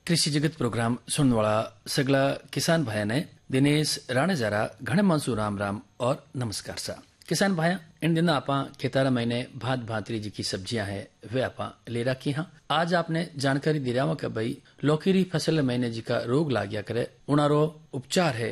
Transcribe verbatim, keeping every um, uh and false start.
कृषि जगत प्रोग्राम सुनने वाला सगला किसान भाई ने दिनेश राणे जरा घणे मानसू राम राम और नमस्कार सा। किसान भाई इन दिनों आपा खेतारा महीने भात भातरी जी की सब्जियां हैं वे आपा ले रखी हैं। आज आपने जानकारी दे रहा कि भाई लौकी री फसल महीने जी का रोग लाग गया करे उनारो उपचार है